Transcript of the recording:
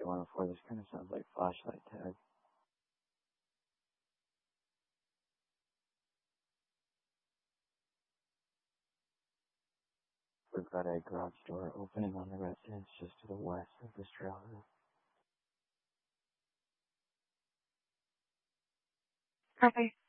104. This kind of sounds like flashlight tag. We've got a garage door opening on the residence just to the west of this trailer. Copy.